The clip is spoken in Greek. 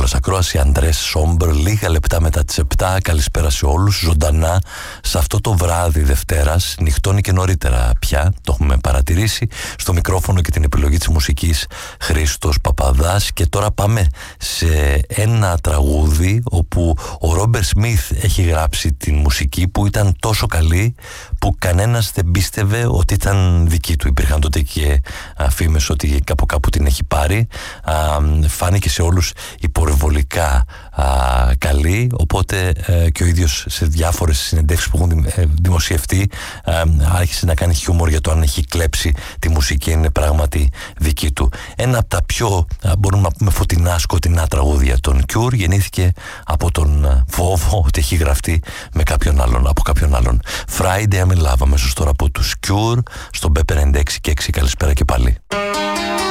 προς ακρόαση. Αντρές Σόμπερ, λίγα λεπτά μετά τις 7. Καλησπέρα σε όλους, ζωντανά σε αυτό το βράδυ Δευτέρας. Νυχτώνει και νωρίτερα πια, το έχουμε παρατηρήσει. Στο μικρόφωνο και την επιλογή της μουσικής Χρήστος Παπαδάς. Και τώρα πάμε σε ένα τραγούδι όπου ο Ρόμπερ Σμιθ έχει γράψει την μουσική, που ήταν τόσο καλή που κανένας δεν πίστευε ότι ήταν δική του. Υπήρχαν τότε και φήμες ότι κάπου την έχει πάρει. Φάνηκε σε όλους υπερβολικά καλή, οπότε και ο ίδιος σε διάφορες συνεντεύξεις που έχουν δημοσιευτεί άρχισε να κάνει χιούμορ για το αν έχει κλέψει τη μουσική, είναι πράγματι δική του. Ένα από τα πιο, μπορούμε να πούμε, φωτεινά σκοτεινά τραγούδια των Cure γεννήθηκε από τον φόβο ότι έχει γραφτεί με κάποιον άλλον, από κάποιον άλλον. Friday I'm in Love, αμέσως τώρα από τους Cure, στον Pepper 96 και 6. Καλησπέρα και πάλι.